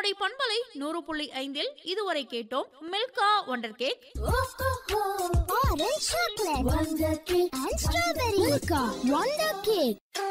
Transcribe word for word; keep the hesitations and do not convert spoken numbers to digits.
கோடை பண்பலை நூறு புள்ளி ஐந்தில் இதுவரை கேட்டோம் Milkha wonder cake, Orange chocolate, Wonder Cake and Strawberry Milka Wonder Cake.